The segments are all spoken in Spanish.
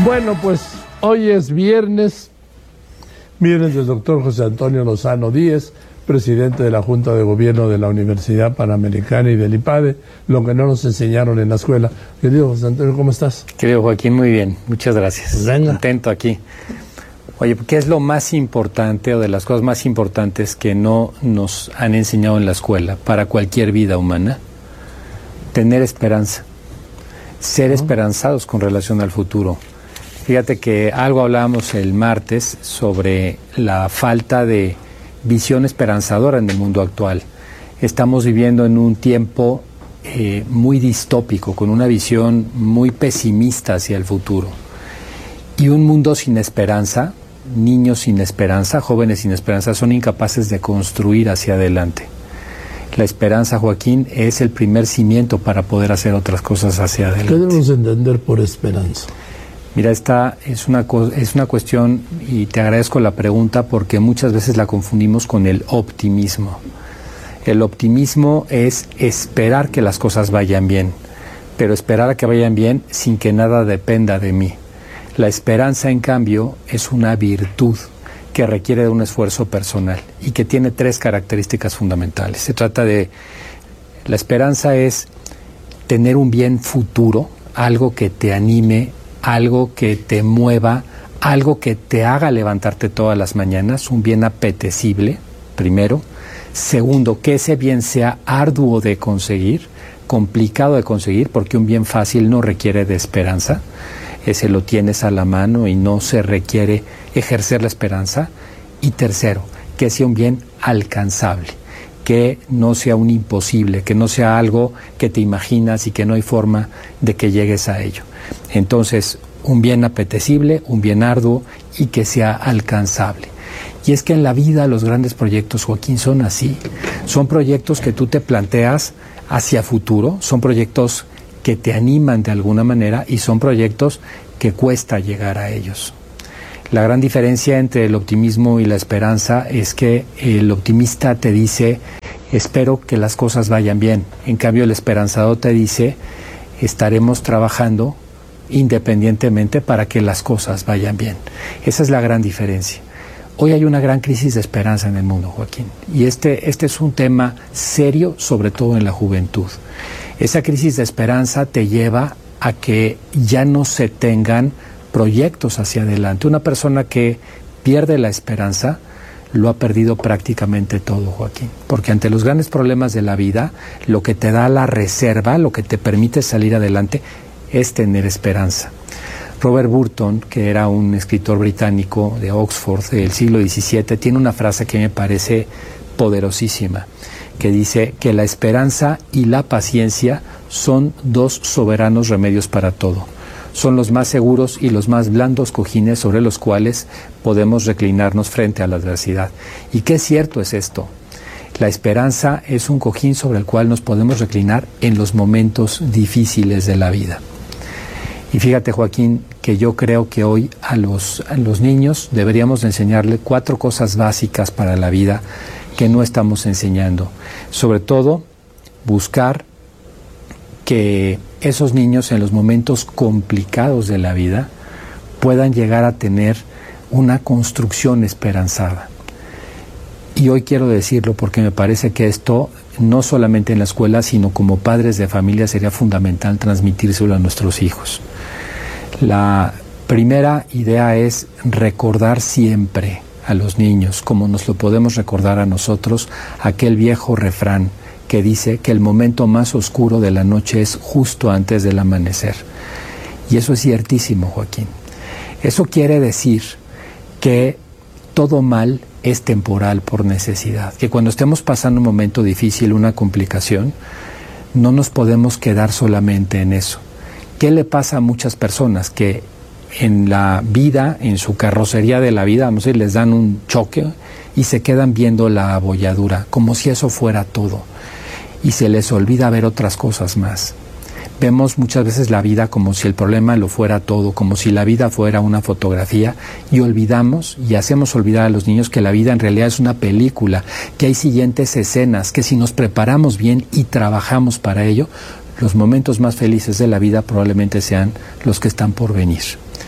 Bueno, pues hoy es viernes del doctor José Antonio Lozano Díez, presidente de la Junta de Gobierno de la Universidad Panamericana y del IPADE, lo que no nos enseñaron en la escuela. Querido José Antonio, ¿cómo estás? Querido Joaquín, muy bien, muchas gracias. Pues venga. Contento aquí. Oye, ¿qué es lo más importante o de las cosas más importantes que no nos han enseñado en la escuela para cualquier vida humana? Tener esperanza, ser esperanzados con relación al futuro. Fíjate que algo hablábamos el martes sobre la falta de visión esperanzadora en el mundo actual. Estamos viviendo en un tiempo muy distópico, con una visión muy pesimista hacia el futuro. Y un mundo sin esperanza, niños sin esperanza, jóvenes sin esperanza, son incapaces de construir hacia adelante. La esperanza, Joaquín, es el primer cimiento para poder hacer otras cosas hacia adelante. ¿Qué debemos entender por esperanza? Mira, esta es una cuestión, y te agradezco la pregunta porque muchas veces la confundimos con el optimismo. El optimismo es esperar que las cosas vayan bien, pero esperar a que vayan bien sin que nada dependa de mí. La esperanza, en cambio, es una virtud que requiere de un esfuerzo personal y que tiene tres características fundamentales. Se trata de, la esperanza es tener un bien futuro, algo que te anime, algo que te mueva, algo que te haga levantarte todas las mañanas, un bien apetecible, primero. Segundo, que ese bien sea arduo de conseguir, complicado de conseguir, porque un bien fácil no requiere de esperanza. Ese lo tienes a la mano y no se requiere ejercer la esperanza. Y tercero, que sea un bien alcanzable, que no sea un imposible, que no sea algo que te imaginas y que no hay forma de que llegues a ello. Entonces, un bien apetecible, un bien arduo y que sea alcanzable. Y es que en la vida los grandes proyectos, Joaquín, son así. Son proyectos que tú te planteas hacia futuro, son proyectos que te animan de alguna manera y son proyectos que cuesta llegar a ellos. La gran diferencia entre el optimismo y la esperanza es que el optimista te dice, espero que las cosas vayan bien. En cambio, el esperanzador te dice, estaremos trabajando independientemente para que las cosas vayan bien. Esa es la gran diferencia. Hoy hay una gran crisis de esperanza en el mundo, Joaquín, y este es un tema serio, sobre todo en la juventud. Esa crisis de esperanza te lleva a que ya no se tengan proyectos hacia adelante. Una persona que pierde la esperanza lo ha perdido prácticamente todo, Joaquín, porque ante los grandes problemas de la vida, lo que te da la reserva, lo que te permite salir adelante, es tener esperanza. Robert Burton, que era un escritor británico de Oxford del siglo XVII, tiene una frase que me parece poderosísima, que dice que la esperanza y la paciencia son dos soberanos remedios para todo. Son los más seguros y los más blandos cojines sobre los cuales podemos reclinarnos frente a la adversidad. ¿Y qué cierto es esto? La esperanza es un cojín sobre el cual nos podemos reclinar en los momentos difíciles de la vida. Y fíjate, Joaquín, que yo creo que hoy a los niños deberíamos enseñarle 4 cosas básicas para la vida que no estamos enseñando. Sobre todo, buscar que esos niños en los momentos complicados de la vida puedan llegar a tener una construcción esperanzada. Y hoy quiero decirlo porque me parece que esto, no solamente en la escuela, sino como padres de familia, sería fundamental transmitírselo a nuestros hijos. La primera idea es recordar siempre a los niños, como nos lo podemos recordar a nosotros, aquel viejo refrán que dice que el momento más oscuro de la noche es justo antes del amanecer. Y eso es ciertísimo, Joaquín. Eso quiere decir que todo mal es temporal por necesidad, que cuando estemos pasando un momento difícil, una complicación, no nos podemos quedar solamente en eso. ¿Qué le pasa a muchas personas? Que en la vida, en su carrocería de la vida, vamos a decir, les dan un choque y se quedan viendo la abolladura, como si eso fuera todo, y se les olvida ver otras cosas más. Vemos muchas veces la vida como si el problema lo fuera todo, como si la vida fuera una fotografía, y olvidamos y hacemos olvidar a los niños que la vida en realidad es una película, que hay siguientes escenas, que si nos preparamos bien y trabajamos para ello, los momentos más felices de la vida probablemente sean los que están por venir.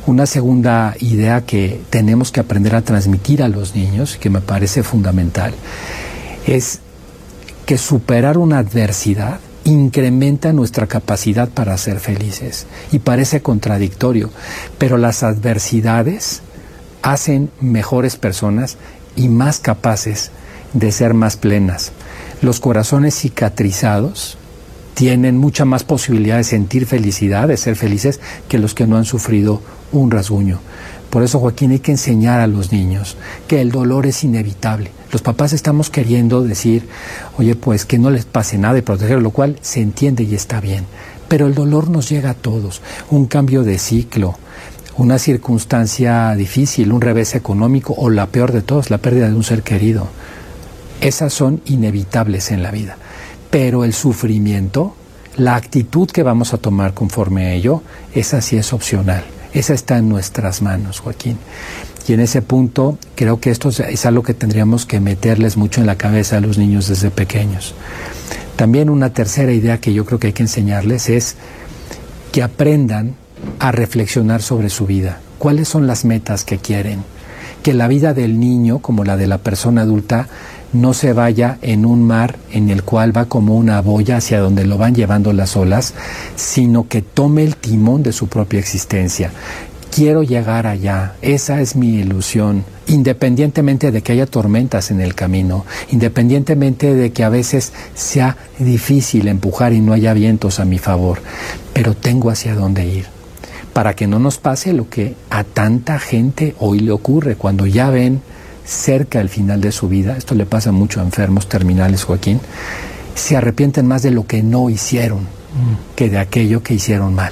Una segunda idea que tenemos que aprender a transmitir a los niños, que me parece fundamental, es que superar una adversidad incrementa nuestra capacidad para ser felices. Y parece contradictorio, pero las adversidades hacen mejores personas y más capaces de ser más plenas. Los corazones cicatrizados tienen mucha más posibilidad de sentir felicidad, de ser felices, que los que no han sufrido un rasguño. Por eso, Joaquín, hay que enseñar a los niños que el dolor es inevitable. Los papás estamos queriendo decir, oye, pues que no les pase nada y proteger, lo cual se entiende y está bien. Pero el dolor nos llega a todos. Un cambio de ciclo, una circunstancia difícil, un revés económico o la peor de todos, la pérdida de un ser querido. Esas son inevitables en la vida. Pero el sufrimiento, la actitud que vamos a tomar conforme a ello, esa sí es opcional. Esa está en nuestras manos, Joaquín. Y en ese punto creo que esto es algo que tendríamos que meterles mucho en la cabeza a los niños desde pequeños. También una tercera idea que yo creo que hay que enseñarles es que aprendan a reflexionar sobre su vida. ¿Cuáles son las metas que quieren? Que la vida del niño, como la de la persona adulta, no se vaya en un mar en el cual va como una boya hacia donde lo van llevando las olas, sino que tome el timón de su propia existencia. Quiero llegar allá, esa es mi ilusión, independientemente de que haya tormentas en el camino, independientemente de que a veces sea difícil empujar y no haya vientos a mi favor, pero tengo hacia dónde ir, para que no nos pase lo que a tanta gente hoy le ocurre cuando ya ven cerca el final de su vida. Esto le pasa mucho a enfermos terminales, Joaquín. Se arrepienten más de lo que no hicieron que de aquello que hicieron mal.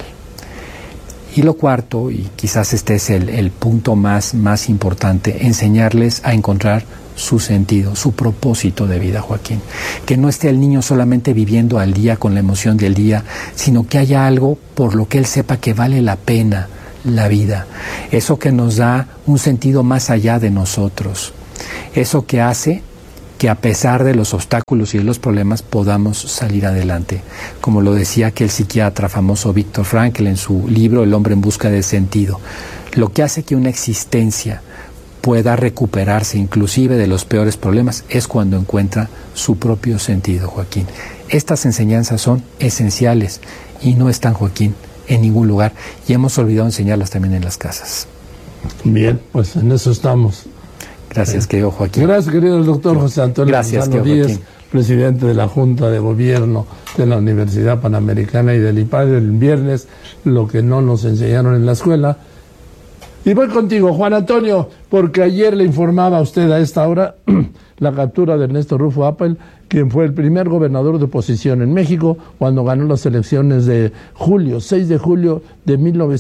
Y lo cuarto, y quizás este es el punto más importante, enseñarles a encontrar su sentido, su propósito de vida, Joaquín. Que no esté el niño solamente viviendo al día con la emoción del día, sino que haya algo por lo que él sepa que vale la pena la vida, eso que nos da un sentido más allá de nosotros, eso que hace que a pesar de los obstáculos y de los problemas podamos salir adelante, como lo decía aquel psiquiatra famoso Viktor Frankl en su libro El hombre en busca de sentido. Lo que hace que una existencia pueda recuperarse inclusive de los peores problemas es cuando encuentra su propio sentido, Joaquín. Estas enseñanzas son esenciales y no están, Joaquín, en ningún lugar, y hemos olvidado enseñarlas también en las casas. Bien, pues en eso estamos. Gracias, querido Joaquín. Gracias, querido doctor José Antonio Lozano Díez, presidente de la Junta de Gobierno de la Universidad Panamericana y del IPADE. El viernes, lo que no nos enseñaron en la escuela. Y voy contigo, Juan Antonio, porque ayer le informaba a usted a esta hora la captura de Ernesto Rufo Appel, quien fue el primer gobernador de oposición en México cuando ganó las elecciones de 6 de julio de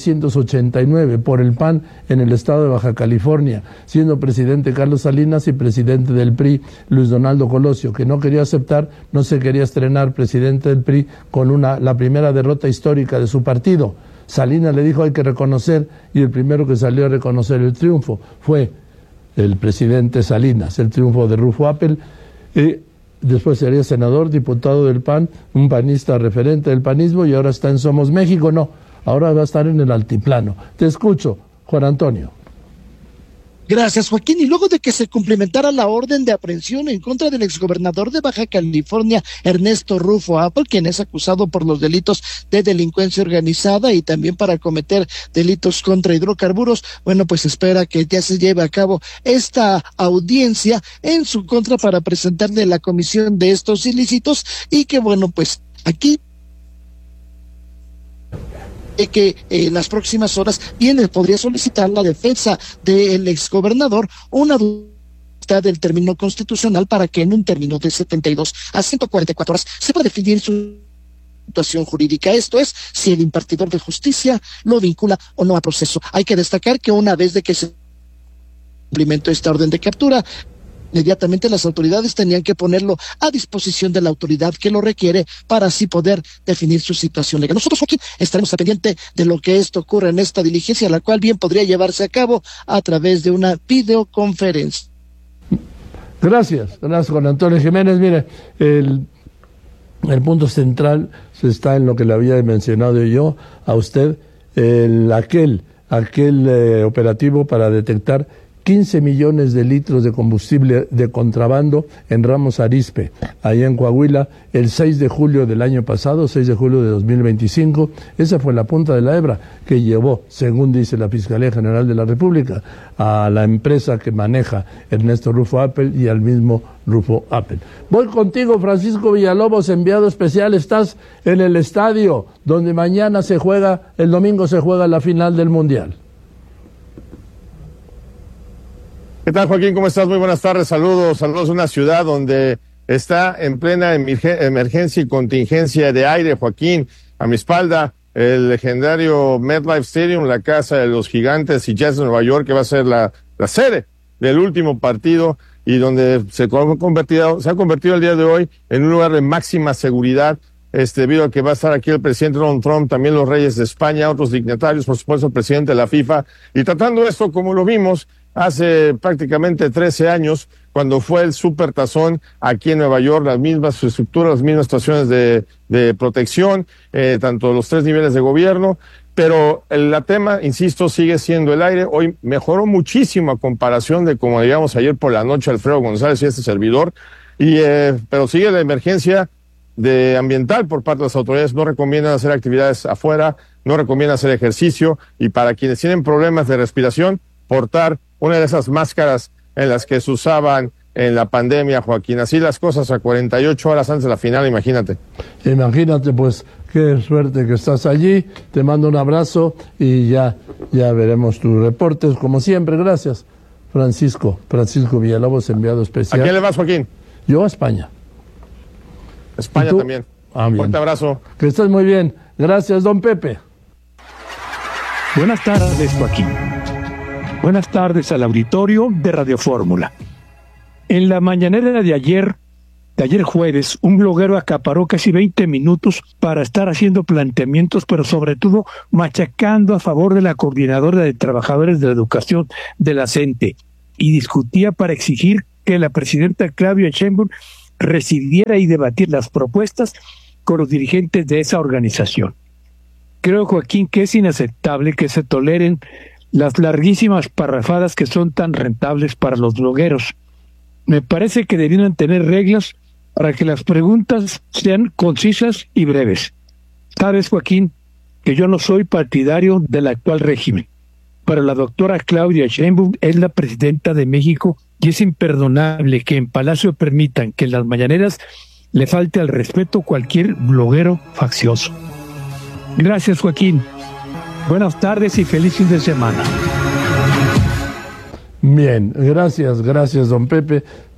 1989 por el PAN en el estado de Baja California, siendo presidente Carlos Salinas y presidente del PRI Luis Donaldo Colosio, que no quería aceptar, no se quería estrenar presidente del PRI con la primera derrota histórica de su partido. Salinas le dijo hay que reconocer, y el primero que salió a reconocer el triunfo fue el presidente Salinas, el triunfo de Rufo Appel. Después sería senador, diputado del PAN, un panista referente del panismo, y ahora está en Somos México. No, ahora va a estar en el altiplano. Te escucho, Juan Antonio. Gracias, Joaquín. Y luego de que se cumplimentara la orden de aprehensión en contra del exgobernador de Baja California, Ernesto Rufo Appel, quien es acusado por los delitos de delincuencia organizada y también para cometer delitos contra hidrocarburos, bueno, pues espera que ya se lleve a cabo esta audiencia en su contra para presentarle la comisión de estos ilícitos y que, bueno, pues aquí que en las próximas horas podría solicitar la defensa del exgobernador una duda del término constitucional para que en un término de 72 a 144 horas se pueda definir su situación jurídica, esto es, si el impartidor de justicia lo vincula o no a proceso. Hay que destacar que una vez de que se cumplimentó esta orden de captura, inmediatamente las autoridades tenían que ponerlo a disposición de la autoridad que lo requiere para así poder definir su situación legal. Nosotros aquí estaremos al pendiente de lo que esto ocurra en esta diligencia, la cual bien podría llevarse a cabo a través de una videoconferencia. Gracias, Juan Antonio Jiménez. Mire, el punto central está en lo que le había mencionado yo a usted, aquel aquel operativo para detectar 15 millones de litros de combustible de contrabando en Ramos Arizpe, allá en Coahuila, el 6 de julio del año pasado, 6 de julio de 2025. Esa fue la punta de la hebra que llevó, según dice la Fiscalía General de la República, a la empresa que maneja Ernesto Rufo Apple y al mismo Rufo Apple. Voy contigo, Francisco Villalobos, enviado especial. Estás en el estadio donde mañana el domingo se juega la final del Mundial. ¿Qué tal, Joaquín? ¿Cómo estás? Muy buenas tardes. Saludos de una ciudad donde está en plena emergencia y contingencia de aire, Joaquín. A mi espalda, el legendario MetLife Stadium, la casa de los Gigantes y Jets de Nueva York, que va a ser la sede del último partido y donde se ha convertido el día de hoy en un lugar de máxima seguridad, debido a que va a estar aquí el presidente Donald Trump, también los reyes de España, otros dignatarios, por supuesto el presidente de la FIFA, y tratando esto como lo vimos hace prácticamente 13 años, cuando fue el Supertazón aquí en Nueva York, las mismas estructuras, las mismas estaciones de protección, tanto los 3 niveles de gobierno, pero el tema, insisto, sigue siendo el aire. Hoy mejoró muchísimo a comparación de como digamos ayer por la noche Alfredo González y este servidor, pero sigue la emergencia ambiental por parte de las autoridades. No recomiendan hacer actividades afuera, no recomiendan hacer ejercicio, y para quienes tienen problemas de respiración, portar una de esas máscaras en las que se usaban en la pandemia, Joaquín. Así las cosas a 48 horas antes de la final, imagínate. Imagínate, pues, qué suerte que estás allí. Te mando un abrazo y ya veremos tus reportes, como siempre. Gracias, Francisco Villalobos, enviado especial. ¿A quién le vas, Joaquín? Yo a España. España también. Fuerte abrazo. Que estés muy bien. Gracias, don Pepe. Buenas tardes, Joaquín. Buenas tardes al auditorio de Radio Fórmula. En la mañanera de ayer jueves, un bloguero acaparó casi 20 minutos para estar haciendo planteamientos, pero sobre todo machacando a favor de la Coordinadora de Trabajadores de la Educación de la CENTE, y discutía para exigir que la presidenta Claudia Sheinbaum recibiera y debatir las propuestas con los dirigentes de esa organización. Creo, Joaquín, que es inaceptable que se toleren las larguísimas parrafadas que son tan rentables para los blogueros. Me parece que deberían tener reglas para que las preguntas sean concisas y breves. Sabes, Joaquín, que yo no soy partidario del actual régimen, pero la doctora Claudia Sheinbaum es la presidenta de México y es imperdonable que en Palacio permitan que en las mañaneras le falte al respeto cualquier bloguero faccioso. Gracias, Joaquín. Buenas tardes y feliz fin de semana. Bien, gracias, don Pepe.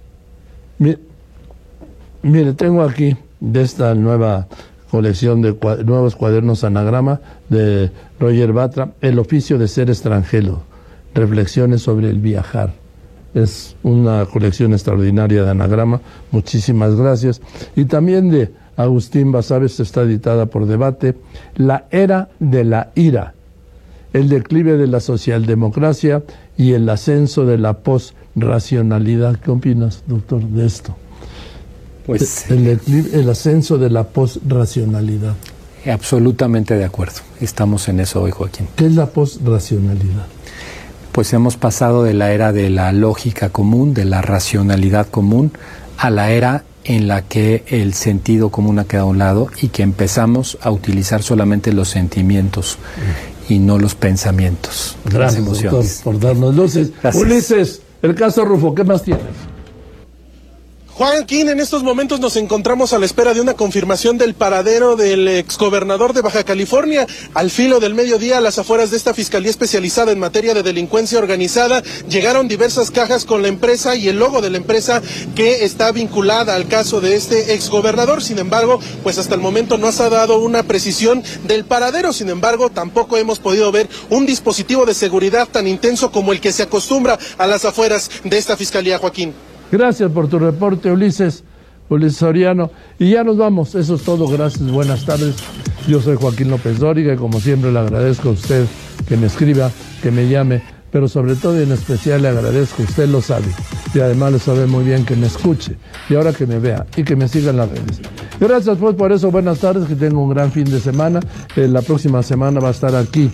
Mire, tengo aquí de esta nueva colección de nuevos cuadernos anagrama de Roger Batra, El oficio de ser extranjero, reflexiones sobre el viajar. Es una colección extraordinaria de anagrama, muchísimas gracias. Y también de Agustín Basaves, está editada por Debate, La era de la ira, el declive de la socialdemocracia y el ascenso de la posracionalidad. ¿Qué opinas, doctor, de esto? Pues el ascenso de la posracionalidad. Absolutamente de acuerdo. Estamos en eso hoy, Joaquín. ¿Qué es la posracionalidad? Pues hemos pasado de la era de la lógica común, de la racionalidad común, a la era en la que el sentido común ha quedado a un lado y que empezamos a utilizar solamente los sentimientos y no los pensamientos, las emociones. Doctor, por darnos luces. Gracias. Ulises, el caso Rufo, ¿qué más tienes? Joaquín, en estos momentos nos encontramos a la espera de una confirmación del paradero del exgobernador de Baja California. Al filo del mediodía, a las afueras de esta Fiscalía Especializada en Materia de Delincuencia Organizada, llegaron diversas cajas con la empresa y el logo de la empresa que está vinculada al caso de este exgobernador. Sin embargo, pues hasta el momento no se ha dado una precisión del paradero. Sin embargo, tampoco hemos podido ver un dispositivo de seguridad tan intenso como el que se acostumbra a las afueras de esta Fiscalía, Joaquín. Gracias por tu reporte, Ulises Soriano. Y ya nos vamos, eso es todo, gracias, buenas tardes. Yo soy Joaquín López Dóriga y como siempre le agradezco a usted que me escriba, que me llame, pero sobre todo y en especial le agradezco, usted lo sabe, y además le sabe muy bien que me escuche, y ahora que me vea y que me siga en las redes. Gracias pues por eso, buenas tardes, que tenga un gran fin de semana. La próxima semana va a estar aquí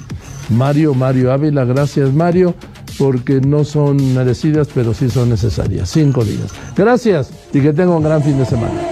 Mario Ávila, gracias Mario, porque no son merecidas, pero sí son necesarias. 5 días. Gracias y que tenga un gran fin de semana.